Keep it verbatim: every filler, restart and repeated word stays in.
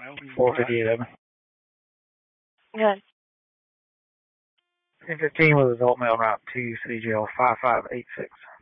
four fifty-eight, Evan. Good. ten fifteen with adult male route two, City Jail five five eight six.